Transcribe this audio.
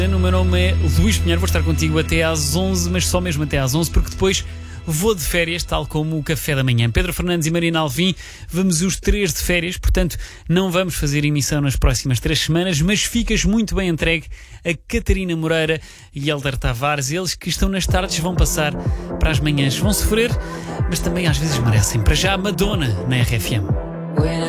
O meu nome é Luís Pinheiro, vou estar contigo até às 11, mas só mesmo até às 11, porque depois vou de férias, tal como o café da manhã. Pedro Fernandes e Marina Alvim, vamos os três de férias, portanto não vamos fazer emissão nas próximas 3 semanas, mas ficas muito bem entregue a Catarina Moreira e Hélder Tavares. Eles que estão nas tardes vão passar para as manhãs. Vão sofrer, mas também às vezes merecem. Para já, Madonna na RFM.